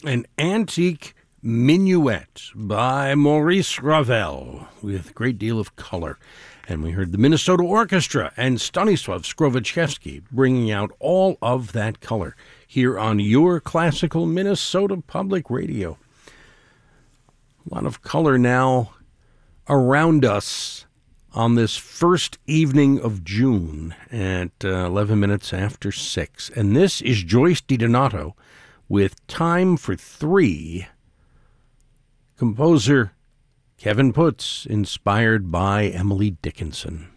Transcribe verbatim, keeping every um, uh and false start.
An Antique Minuet by Maurice Ravel with a great deal of color. And we heard the Minnesota Orchestra and Stanisław Skrowaczewski bringing out all of that color here on your classical Minnesota Public Radio. A lot of color now around us on this first evening of June at uh, eleven minutes after six. And this is Joyce DiDonato with Time for Three. Composer Kevin Putz, inspired by Emily Dickinson.